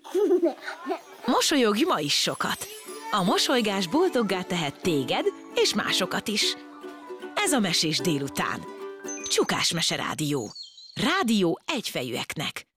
Mosolyogj ma is sokat. A mosolygás boldoggá tehet téged és másokat is. Ez a Mesés délután. Csukás Mese Rádió. Rádió egyfejűeknek.